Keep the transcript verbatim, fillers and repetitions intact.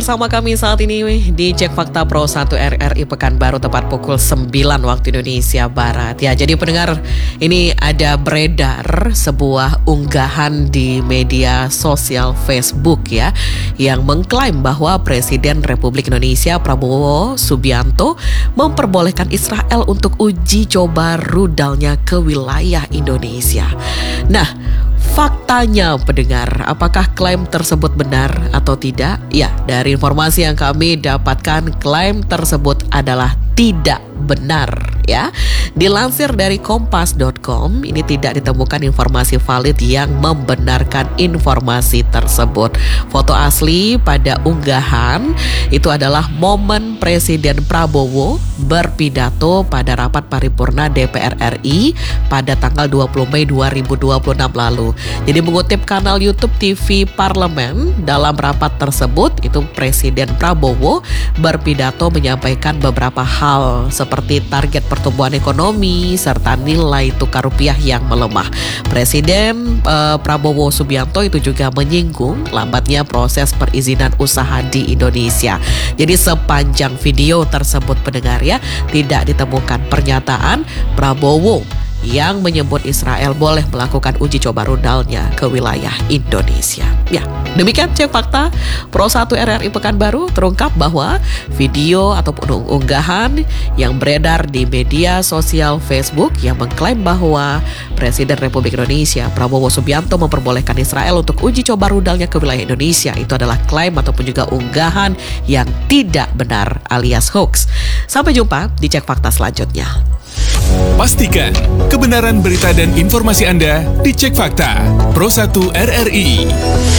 Bersama kami saat ini di Cek Fakta Pro satu R R I Pekanbaru tepat pukul sembilan waktu Indonesia Barat. Ya, jadi pendengar, ini ada beredar sebuah unggahan di media sosial Facebook ya, yang mengklaim bahwa Presiden Republik Indonesia Prabowo Subianto memperbolehkan Israel untuk uji coba rudalnya ke wilayah Indonesia. Nah, faktanya pendengar, apakah klaim tersebut benar atau tidak? Ya, dari informasi yang kami dapatkan, klaim tersebut adalah tidak benar ya. Dilansir dari kompas dot com, ini tidak ditemukan informasi valid yang membenarkan informasi tersebut. Foto asli pada unggahan itu adalah momen Presiden Prabowo berpidato pada rapat paripurna D P R R I pada tanggal dua puluh Mei dua ribu dua puluh enam lalu. Jadi mengutip kanal YouTube T V Parlemen, dalam rapat tersebut itu Presiden Prabowo berpidato menyampaikan beberapa hal seperti target pertumbuhan ekonomi serta nilai tukar rupiah yang melemah. Presiden eh, Prabowo Subianto itu juga menyinggung lambatnya proses perizinan usaha di Indonesia. Jadi sepanjang video tersebut pendengar ya, tidak ditemukan pernyataan Prabowo yang menyebut Israel boleh melakukan uji coba rudalnya ke wilayah Indonesia. Ya, demikian Cek Fakta Pro satu R R I Pekanbaru terungkap bahwa video ataupun unggahan yang beredar di media sosial Facebook yang mengklaim bahwa Presiden Republik Indonesia Prabowo Subianto memperbolehkan Israel untuk uji coba rudalnya ke wilayah Indonesia itu adalah klaim ataupun juga unggahan yang tidak benar alias hoax. Sampai jumpa di Cek Fakta selanjutnya. Pastikan kebenaran berita dan informasi Anda dicek fakta Pro satu R R I.